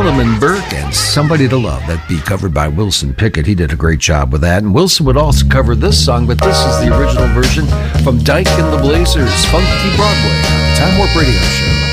Cinnamon Burke and Somebody to Love. That be covered by Wilson Pickett. He did a great job with that. And Wilson would also cover this song, but this is the original version from Dyke and the Blazers, Funky Broadway, Time Warp Radio Show.